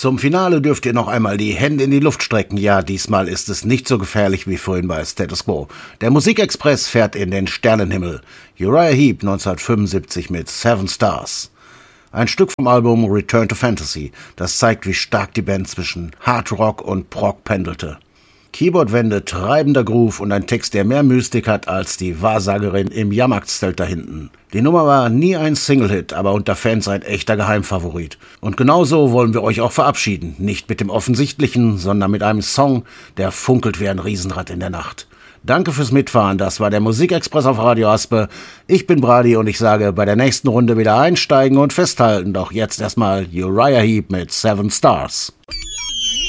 Zum Finale dürft ihr noch einmal die Hände in die Luft strecken. Ja, diesmal ist es nicht so gefährlich wie vorhin bei Status Quo. Der Musikexpress fährt in den Sternenhimmel. Uriah Heep 1975 mit Seven Stars. Ein Stück vom Album Return to Fantasy, das zeigt, wie stark die Band zwischen Hard Rock und Prog pendelte. Keyboardwände, treibender Groove und ein Text, der mehr Mystik hat als die Wahrsagerin im Jahrmarktszelt da hinten. Die Nummer war nie ein Single-Hit, aber unter Fans ein echter Geheimfavorit. Und genauso wollen wir euch auch verabschieden. Nicht mit dem Offensichtlichen, sondern mit einem Song, der funkelt wie ein Riesenrad in der Nacht. Danke fürs Mitfahren, das war der Musikexpress auf Radio Aspe. Ich bin Brady und ich sage, bei der nächsten Runde wieder einsteigen und festhalten. Doch jetzt erstmal Uriah Heep mit Seven Stars.